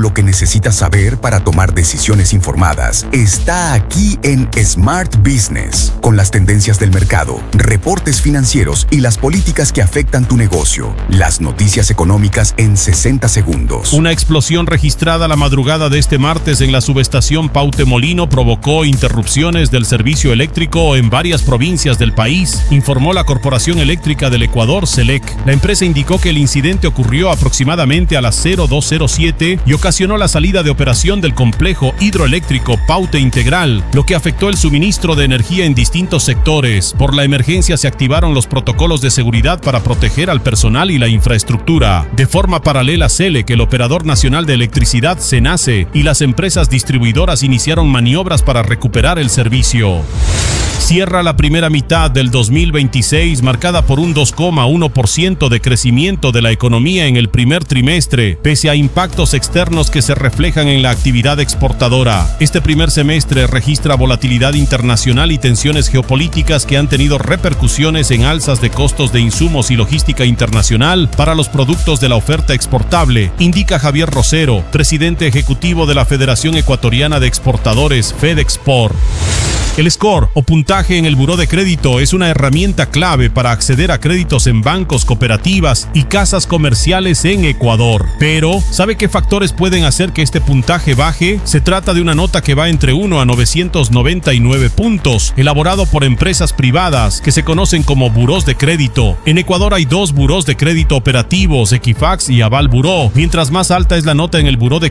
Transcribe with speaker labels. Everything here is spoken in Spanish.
Speaker 1: lo que necesitas saber para tomar decisiones informadas está aquí en Smart Business, con las tendencias del mercado, reportes financieros y las políticas que afectan tu negocio. Las noticias económicas en 60 segundos.
Speaker 2: Una explosión registrada la madrugada de este martes en la subestación Pautemolino provocó interrupciones del servicio eléctrico en varias provincias del país, informó la Corporación Eléctrica del Ecuador, CELEC. La empresa indicó que el incidente ocurrió aproximadamente a las 0207 y ocasionó la salida de operación del complejo hidroeléctrico Paute Integral, lo que afectó el suministro de energía en distintos sectores. Por la emergencia se activaron los protocolos de seguridad para proteger al personal y la infraestructura. De forma paralela, CELEC, el operador nacional de electricidad SENACE, y las empresas distribuidoras iniciaron maniobras para recuperar el servicio. Cierra la primera mitad del 2026 marcada por un 2,1% de crecimiento de la economía en el primer trimestre, pese a impactos externos que se reflejan en la actividad exportadora. Este primer semestre registra volatilidad internacional y tensiones geopolíticas que han tenido repercusiones en alzas de costos de insumos y logística internacional para los productos de la oferta exportable, indica Javier Rosero, presidente ejecutivo de la Federación Ecuatoriana de Exportadores, FEDEXPOR. El score o puntaje en el buró de crédito es una herramienta clave para acceder a créditos en bancos, cooperativas y casas comerciales en Ecuador. Pero, ¿sabe qué factores pueden hacer que este puntaje baje? Se trata de una nota que va entre 1 a 999 puntos, elaborado por empresas privadas que se conocen como burós de crédito. En Ecuador hay 2 burós de crédito operativos, Equifax y Aval Buró. Mientras más alta es la nota en el buró de